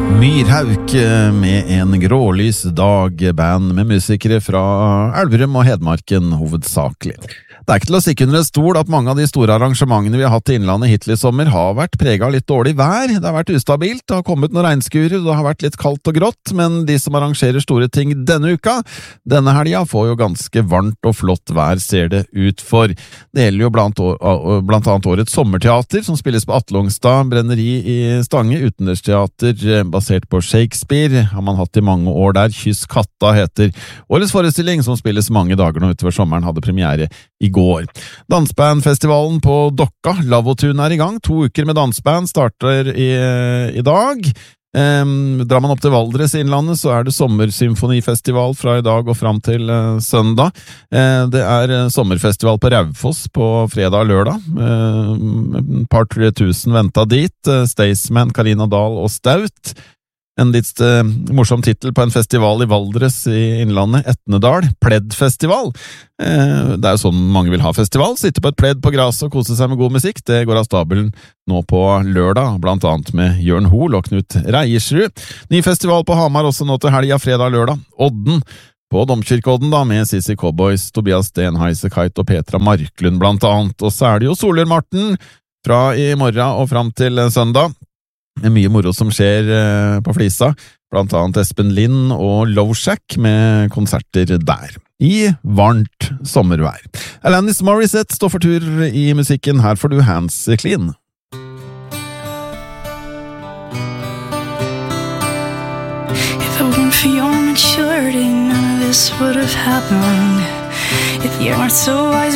Myrhauk med en grålys dag, band med musikere fra Elverum og Hedmarken hovedsakelig. Det ikke til å stikke under et stol at mange av de store arrangementene vi har hatt i Innlandet hittil i sommer har vært preget av litt dårlig vær. Det har vært ustabilt, det har kommet noen regnskurer, det har vært litt kaldt og grått, men de som arrangerer store ting denne uka, denne helga, får jo ganske varmt og flott vær, ser det ut for. Det gjelder jo blant annet årets sommerteater, som spilles på Atlongstad Brenneri i Stange, utendørsteater basert på Shakespeare, har man hatt i mange år der. Kyss katta heter årets forestilling, som spilles mange dager nå utover sommeren, hadde premiere i går. Dansbandfestivalen på Dokka, Lavotun i gang. 2 uker med dansband starter i dag. Drar man opp til Valdres i Innlandet, så det sommersymfonifestival fra i dag og fram til søndag. Det sommerfestival på Raufoss på fredag og lørdag. Et par 3000 ventet dit. Staysman, Karina Dahl og Staut. En litt morsom titel på en festival i Valdres i Innlandet, Etnedal, Pleddfestival. Det jo sånn mange vil ha festival, sitte på et pledd på gras og kose seg med god musikk. Det går av stabelen nå på lørdag, blant annet med Jørn Hoel og Knut Reiersrud. Ny festival på Hamar også nå til helga, fredag og lørdag. Odden på Domkirkeodden da, med Sissy Cowboys, Tobias Stenheise, Kite og Petra Marklund blant annet. Og så det jo Solørmarten fra i morgen og fram til søndag. Det mye moro som skjer på Flisa, blant annet Espen Lind og Lowshack med konserter der, i varmt sommervær. Alanis Morissette står for tur i musikken, her får du Hands Clean. If it weren't for your maturity, none of this would have happened. If you weren't so wise